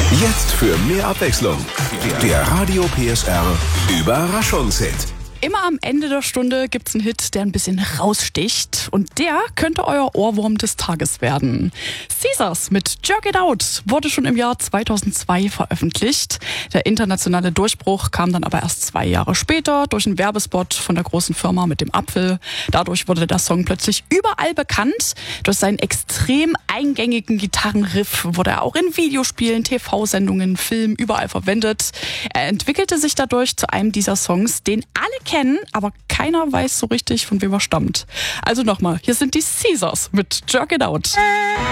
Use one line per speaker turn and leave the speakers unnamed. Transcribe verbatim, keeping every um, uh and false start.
Jetzt für mehr Abwechslung. Der Radio P S R Überraschungshit.
Immer am Ende der Stunde gibt's einen Hit, der ein bisschen raussticht. Und der könnte euer Ohrwurm des Tages werden. Caesars mit Jerk It Out wurde schon im Jahr zweitausendzwei veröffentlicht. Der internationale Durchbruch kam dann aber erst zwei Jahre später durch einen Werbespot von der großen Firma mit dem Apfel. Dadurch wurde der Song plötzlich überall bekannt. Durch seinen extrem eingängigen Gitarrenriff wurde er auch in Videospielen, T V-Sendungen, Filmen überall verwendet. Er entwickelte sich dadurch zu einem dieser Songs, den alle kennen, aber keiner weiß so richtig, von wem er stammt. Also nochmal, hier sind die Caesars mit Jerk It Out.